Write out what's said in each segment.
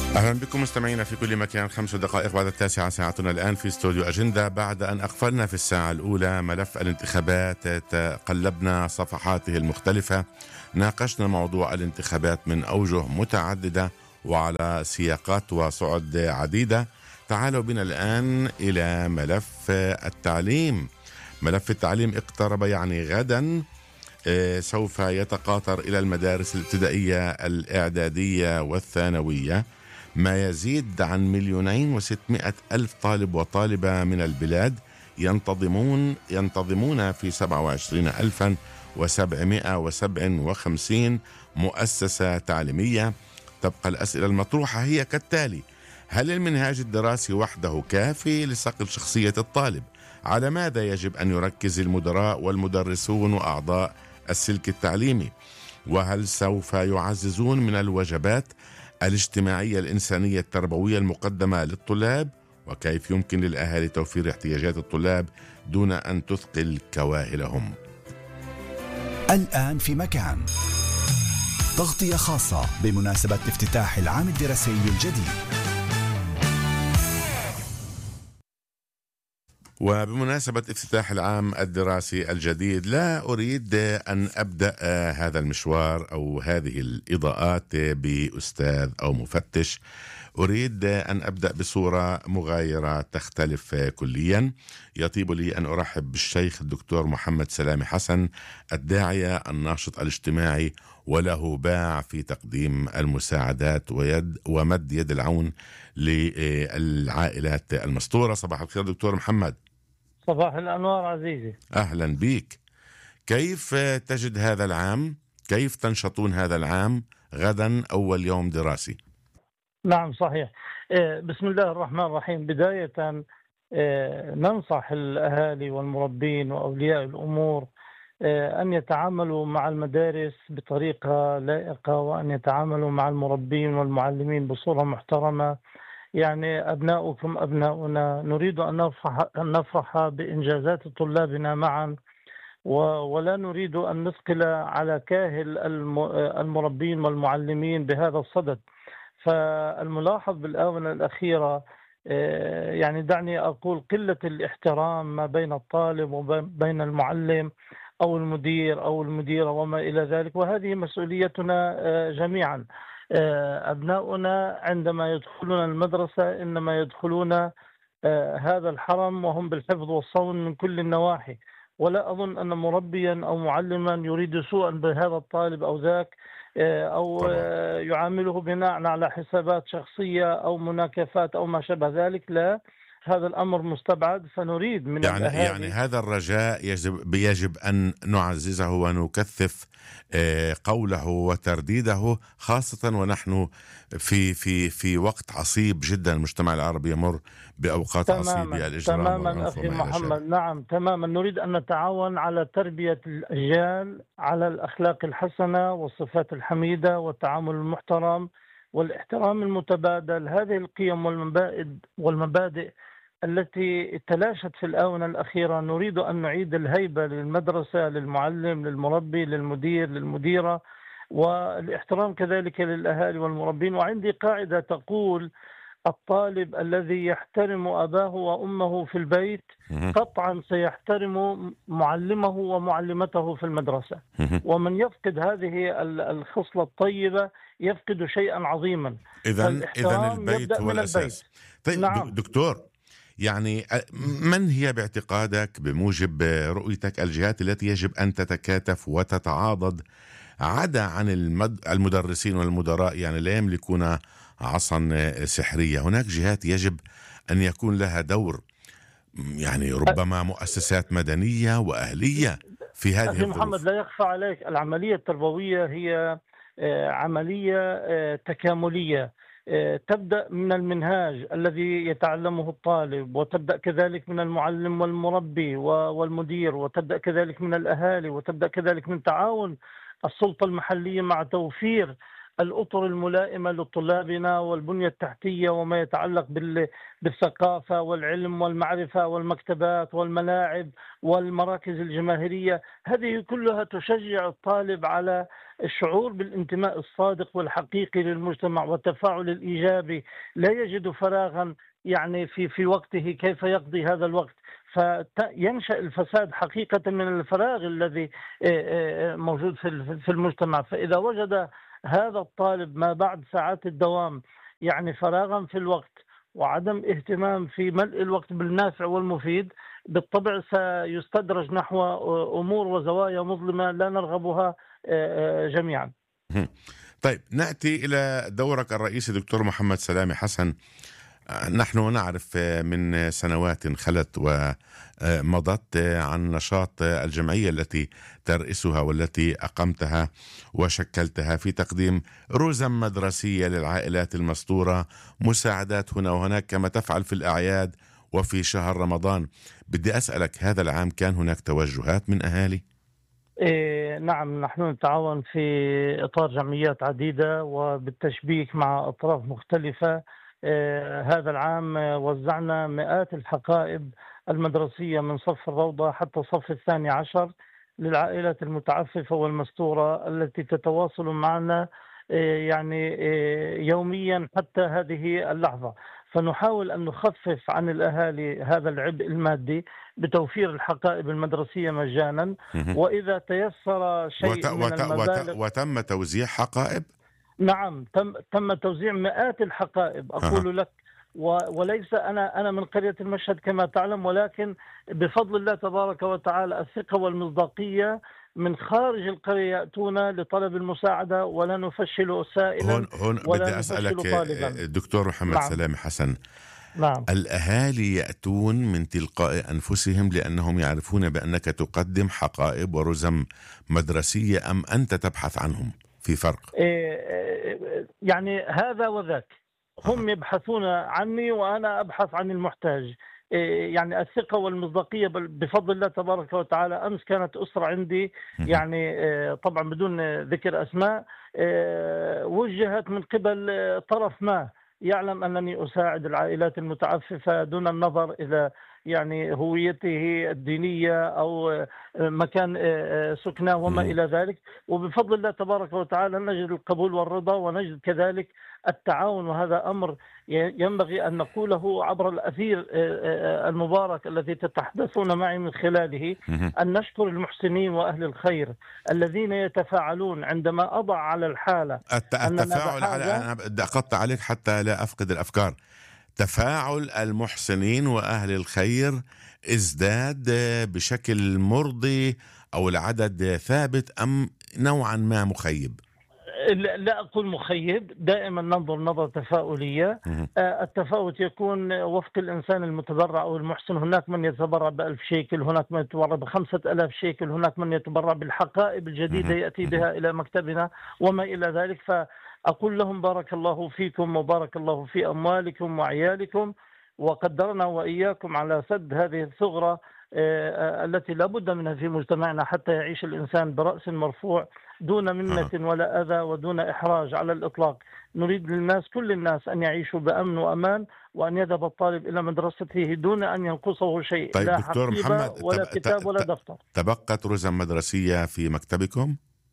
أهلا بكم مستمعينا في كل مكان. 5 دقائق بعد 9 ساعتنا الآن في استوديو أجندة. بعد أن أغفلنا في الساعة الأولى ملف الانتخابات تقلبنا صفحاته المختلفة، ناقشنا موضوع الانتخابات من أوجه متعددة وعلى سياقات وصعد عديدة. تعالوا بنا الآن إلى ملف التعليم. ملف التعليم اقترب، يعني غدا سوف يتقاطر إلى المدارس الابتدائية الإعدادية والثانوية ما يزيد عن 2,600,000 طالب وطالبة من البلاد ينتظمون في 27,757 مؤسسة تعليمية. تبقى الأسئلة المطروحة هي كالتالي: هل المنهاج الدراسي وحده كافي لصقل شخصية الطالب؟ على ماذا يجب أن يركز المدراء والمدرسون وأعضاء السلك التعليمي؟ وهل سوف يعززون من الوجبات الاجتماعية الإنسانية التربوية المقدمة للطلاب؟ وكيف يمكن للأهالي توفير احتياجات الطلاب دون أن تثقل كواهلهم؟ الآن في مكان، تغطية خاصة بمناسبة افتتاح العام الدراسي الجديد. وبمناسبة افتتاح العام الدراسي الجديد لا أريد أن أبدأ هذا المشوار أو هذه الإضاءات بأستاذ أو مفتش. أريد أن أبدأ بصورة مغايرة تختلف كليا. يطيب لي أن أرحب بالشيخ الدكتور محمد سلامي حسن، الداعية الناشط الاجتماعي وله باع في تقديم المساعدات ومد يد العون للعائلات المستورة. صباح الخير دكتور محمد. صباح الأنوار عزيزي. أهلا بك. كيف تجد هذا العام؟ كيف تنشطون هذا العام غدا أول يوم دراسي؟ نعم صحيح. بسم الله الرحمن الرحيم. بداية ننصح الأهالي والمربين وأولياء الأمور أن يتعاملوا مع المدارس بطريقة لائقة، وأن يتعاملوا مع المربين والمعلمين بصورة محترمة. يعني أبناؤكم أبناؤنا، نريد أن نفرح بإنجازات طلابنا معا، ولا نريد أن نثقل على كاهل المربين والمعلمين بهذا الصدد. فالملاحظ بالآونة الأخيرة يعني دعني أقول قلة الاحترام ما بين الطالب وبين المعلم أو المدير أو المديرة وما إلى ذلك، وهذه مسؤوليتنا جميعا. أبناؤنا عندما يدخلون المدرسة إنما يدخلون هذا الحرم وهم بالحفظ والصون من كل النواحي، ولا أظن أن مربيا أو معلما يريد سوءا بهذا الطالب أو ذاك، أو يعامله بناء على حسابات شخصية أو مناكفات أو ما شابه ذلك. لا، هذا الأمر مستبعد. فنريد من الأهالي يعني هذا الرجاء يجب أن نعززه ونكثف قوله وترديده، خاصة ونحن في وقت عصيب جدا. المجتمع العربي يمر بأوقات عصيبة، الإجرام تماما أخي محمد. نعم تماما. نريد أن نتعاون على تربية الأجيال على الأخلاق الحسنة والصفات الحميدة والتعامل المحترم والاحترام المتبادل. هذه القيم والمبادئ التي تلاشت في الآونة الأخيرة. نريد أن نعيد الهيبة للمدرسة، للمعلم، للمربي، للمدير، للمديرة، والاحترام كذلك للأهالي والمربين. وعندي قاعدة تقول: الطالب الذي يحترم أباه وأمه في البيت قطعا سيحترم معلمه ومعلمته في المدرسة. ومن يفقد هذه الخصلة الطيبة يفقد شيئا عظيما. إذن البيت هو الأساس. طيب نعم. دكتور، يعني من هي باعتقادك بموجب رؤيتك الجهات التي يجب أن تتكاتف وتتعاضد عدا عن المدرسين والمدراء؟ يعني لا يملكون عصا سحرية. هناك جهات يجب أن يكون لها دور، يعني ربما مؤسسات مدنية وأهلية في هذه أخي الظروف. محمد، لا يخفى عليك العملية التربوية هي عملية تكاملية. تبدأ من المنهاج الذي يتعلمه الطالب، وتبدأ كذلك من المعلم والمربي والمدير، وتبدأ كذلك من الأهالي، وتبدأ كذلك من تعاون السلطة المحلية مع توفير الأطر الملائمة لطلابنا والبنية التحتية وما يتعلق بالثقافة والعلم والمعرفة والمكتبات والملاعب والمراكز الجماهيرية. هذه كلها تشجع الطالب على الشعور بالانتماء الصادق والحقيقي للمجتمع والتفاعل الإيجابي، لا يجد فراغا يعني في وقته كيف يقضي هذا الوقت، فينشأ الفساد حقيقة من الفراغ الذي موجود في المجتمع. فإذا وجد هذا الطالب ما بعد ساعات الدوام يعني فراغا في الوقت وعدم اهتمام في ملء الوقت بالنافع والمفيد، بالطبع سيستدرج نحو أمور وزوايا مظلمة لا نرغبها جميعا. طيب نأتي إلى دورك الرئيسي دكتور محمد سلامة حسن. نحن نعرف من سنوات خلت ومضت عن نشاط الجمعية التي ترأسها والتي أقمتها وشكلتها في تقديم رزم مدرسية للعائلات المستورة، مساعدات هنا وهناك كما تفعل في الأعياد وفي شهر رمضان. بدي أسألك، هذا العام كان هناك توجهات من أهالي؟ نعم، نحن نتعاون في إطار جمعيات عديدة وبالتشبيك مع أطراف مختلفة. هذا العام وزعنا مئات الحقائب المدرسية من صف الروضة حتى الصف الثاني عشر للعائلات المتعففة والمستورة التي تتواصل معنا يعني يوميا حتى هذه اللحظة. فنحاول أن نخفف عن الأهالي هذا العبء المادي بتوفير الحقائب المدرسية مجانا، وإذا تيسر شيء من المبالغ. وتم توزيع حقائب؟ نعم، تم توزيع مئات الحقائب أقول لك، وليس أنا من قرية المشهد كما تعلم، ولكن بفضل الله تبارك وتعالى الثقة والمصداقية من خارج القرية يأتون لطلب المساعدة ولا نفشل سائلا. هون بدي أسألك دكتور محمد سلامة حسن. نعم. الأهالي يأتون من تلقاء أنفسهم لأنهم يعرفون بأنك تقدم حقائب ورزم مدرسية، أم أنت تبحث عنهم؟ في فرق؟ يعني هذا وذاك، هم يبحثون عني وأنا أبحث عن المحتاج. يعني الثقة والمصداقية بفضل الله تبارك وتعالى. أمس كانت أسرة عندي يعني طبعا بدون ذكر أسماء، وجهت من قبل طرف ما يعلم أنني أساعد العائلات المتعففة دون النظر إلى يعني هويته الدينية أو مكان سكنه وما إلى ذلك، وبفضل الله تبارك وتعالى نجد القبول والرضا ونجد كذلك التعاون. وهذا أمر ينبغي أن نقوله عبر الأثير المبارك الذي تتحدثون معي من خلاله، أن نشكر المحسنين وأهل الخير الذين يتفاعلون عندما أضع على الحالة. التفاعل أنا بدي أقطع عليك حتى لا أفقد الأفكار. تفاعل المحسنين وأهل الخير ازداد بشكل مرضي، أو العدد ثابت، أم نوعا ما مخيب؟ لا أقول مخيب، دائما ننظر نظرة تفاؤلية. التفاوت يكون وفق الإنسان المتبرع أو المحسن. هناك من يتبرع ب1000 شيكل، هناك من يتبرع ب5000 شيكل، هناك من يتبرع بالحقائب الجديدة يأتي بها إلى مكتبنا وما إلى ذلك. فأقول لهم بارك الله فيكم وبارك الله في أموالكم وعيالكم، وقدرنا وإياكم على سد هذه الثغرة التي لا بد منها في مجتمعنا حتى يعيش الإنسان برأس مرفوع دون منة ولا أذى ودون إحراج على الإطلاق. نريد للناس كل الناس أن يعيشوا بأمن وأمان، وأن يذهب الطالب إلى مدرسته دون أن ينقصه شيء. طيب لا دكتور محمد، ولا كتاب ولا دفتر. تبقت رزم مدرسية في مكتبكم؟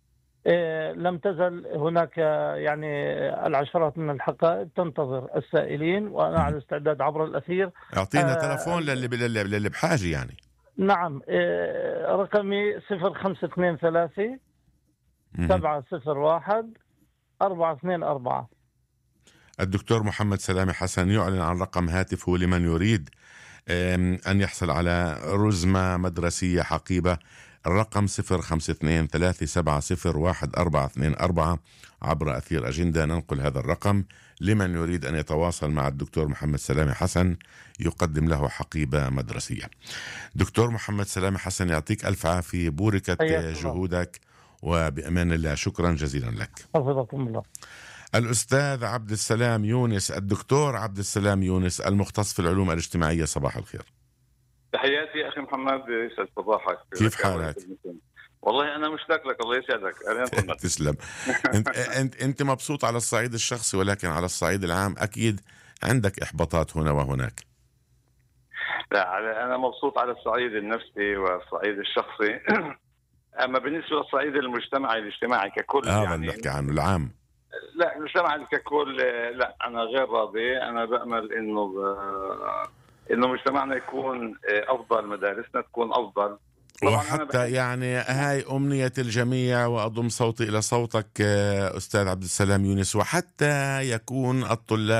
لم تزل هناك يعني العشرات من الحقائب تنتظر السائلين، وأنا على استعداد عبر الأثير. أعطينا تلفون للي بحاجة يعني. نعم، رقمي 0523 701 424. الدكتور محمد سلامة حسن يعلن عن رقم هاتفه لمن يريد أن يحصل على رزمة مدرسية حقيبة. الرقم 0523 701 424. عبر أثير أجندة ننقل هذا الرقم لمن يريد أن يتواصل مع الدكتور محمد سلامة حسن يقدم له حقيبة مدرسية. دكتور محمد سلامة حسن، يعطيك ألف عافية، بوركت جهودك، وبأمان الله. شكرا جزيلا لك. حفظكم الله. الأستاذ عبد السلام يونس، الدكتور عبد السلام يونس، المختص في العلوم الاجتماعية، صباح الخير. تحياتي أخي محمد، يسعد صباحك. كيف حالك؟ والله أنا مشتاق لك، الله يسعدك. أهلا محمد. تسلم. انت مبسوط على الصعيد الشخصي، ولكن على الصعيد العام اكيد عندك احباطات هنا وهناك. لا، أنا مبسوط على الصعيد النفسي والصعيد الشخصي. أما بالنسبة للصعيد الاجتماعي ككل هذا يعني، اللي بحكي عنه العام. لا المجتمع ككل، لا أنا غير راضي. أنا بأمل إنه مجتمعنا يكون أفضل، مدارسنا تكون أفضل. طبعا أنا وحتى يعني هاي أمنية الجميع، وأضم صوتي إلى صوتك أستاذ عبد السلام يونس، وحتى يكون الطلاب